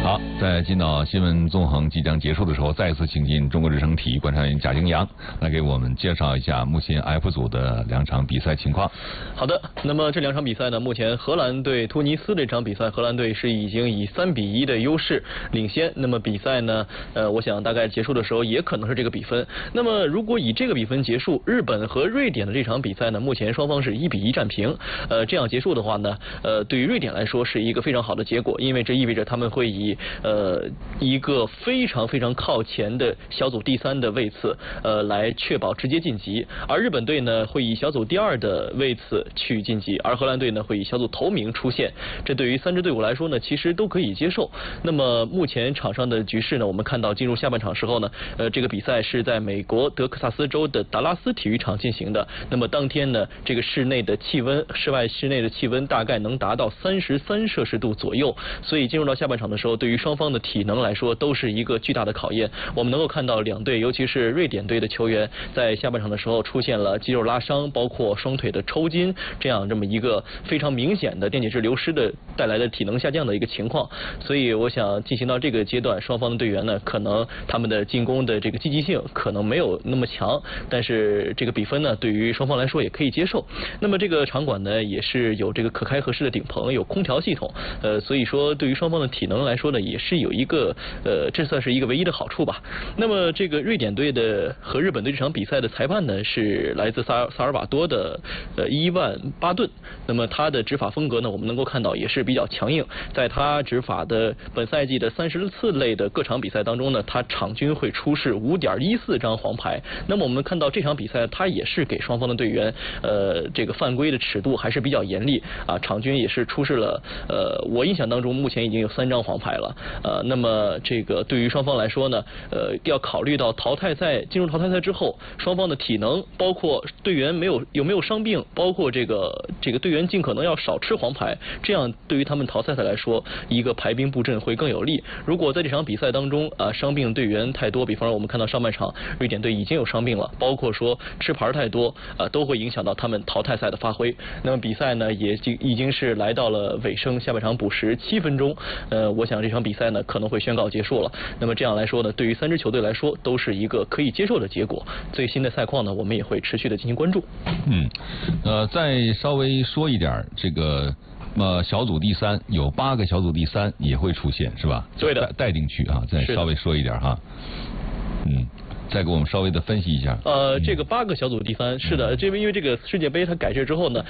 好，在今早新闻纵横即将结束的时候，再次请进中国之声体育观察员贾京洋来给我们介绍一下目前 F 组的2场比赛情况。 好的，那么这2场比赛呢，目前荷兰对突尼斯这场比赛，荷兰队是已经以3-1的优势领先。那么比赛呢，我想大概结束的时候也可能是这个比分。那么如果以这个比分结束，日本和瑞典的这场比赛呢，目前双方是1-1战平。这样结束的话呢，对于瑞典来说是一个非常好的结果，因为这意味着他们会以一个非常靠前的小组第3的位次来确保直接晋级，而日本队呢会以小组第2的位次去晋级，而荷兰队呢会以小组头名出现。这对于3支队伍来说呢，其实都可以接受。那么目前场上的局势呢，我们看到进入下半场时候呢，这个比赛是在美国德克萨斯州的达拉斯体育场进行的。那么当天呢，这个室内的气温，室内的气温大概能达到33摄氏度左右，所以进入到下半场的时候，对于双方的体能来说都是一个巨大的考验。我们能够看到两队，尤其是瑞典队的球员，在下半场的时候出现了肌肉拉伤，包括双腿的抽筋，这么一个非常明显的电解质流失的带来的体能下降的一个情况。所以我想进行到这个阶段，双方的队员呢，可能他们的进攻的这个积极性可能没有那么强，但是这个比分呢，对于双方来说也可以接受。那么这个场馆呢，也是有这个可开合式的顶棚，有空调系统，所以说对于双方的体能来说呢，也是有一个这算是一个唯一的好处吧。那么这个瑞典队的和日本队这场比赛的裁判呢，是来自萨尔瓦多的伊万巴顿。那么他的执法风格呢，我们能够看到也是比较强硬。在他执法的本赛季的34类的各场比赛当中呢，他场均会出示5.14张黄牌。那么我们看到这场比赛，他也是给双方的队员这个犯规的尺度还是比较严厉啊，场均也是出示了我印象当中目前已经有3张黄牌了。那么这个对于双方来说呢，要考虑到进入淘汰赛之后，双方的体能，包括队员有没有伤病，包括这个队员尽可能要少吃黄牌，这样对于他们淘汰赛来说，一个排兵布阵会更有利。如果在这场比赛当中伤病队员太多，比方说我们看到上半场瑞典队已经有伤病了，包括说吃牌太多都会影响到他们淘汰赛的发挥。那么比赛呢也已经是来到了尾声，下半场补时7分钟，我想这场比赛呢可能会宣告结束了。那么这样来说呢，对于3支球队来说都是一个可以接受的结果。最新的赛况呢，我们也会持续的进行关注。 再稍微说一点这个。小组第3有8个小组第3也会出现是吧？ 对的， 待定区啊，再稍微说一点哈。再给我们稍微的分析一下。 这个8个小组第3是的，因为这个世界杯它改制之后呢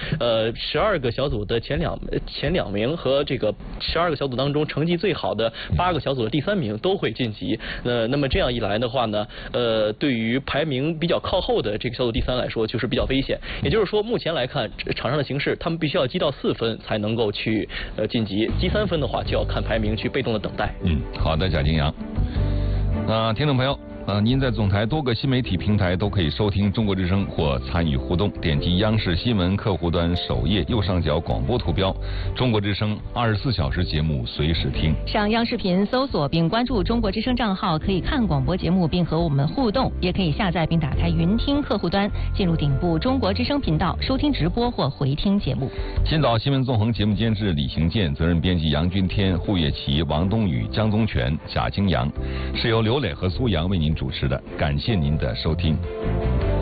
，12个小组的前两名和这个12个小组当中成绩最好的8个小组的第3名都会晋级。那么这样一来的话呢，对于排名比较靠后的这个小组第3来说，就是比较危险。也就是说，目前来看场上的形势，他们必须要积到4分才能够去晋级，积3分的话就要看排名去被动的等待。 好的，贾京洋。听众朋友。您在总台多个新媒体平台都可以收听中国之声或参与互动，点击央视新闻客户端首页右上角广播图标，中国之声24小时节目随时听。 上央视频搜索并关注中国之声账号，可以看广播节目并和我们互动，也可以下载并打开云听客户端，进入顶部中国之声频道收听直播或回听节目。 今早新闻纵横节目监制李行健，责任编辑杨君天、胡月琪、王冬雨、江宗全、贾京洋，是由刘磊和苏阳为您主持的，感谢您的收听。